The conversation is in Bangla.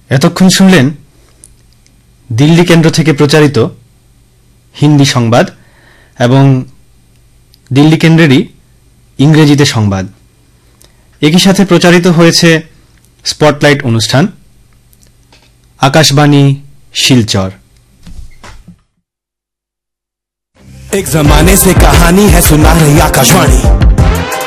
এতক্ষণ শুনলেন দিল্লি কেন্দ্র থেকে প্রচারিত হিন্দি সংবাদ এবং দিল্লি কেন্দ্রেরই ইংরেজিতে সংবাদ। একই সাথে প্রচারিত হয়েছে স্পটলাইট অনুষ্ঠান आकाशवाणी शिलचर। एक जमाने से कहानी है सुना रही आकाशवाणी।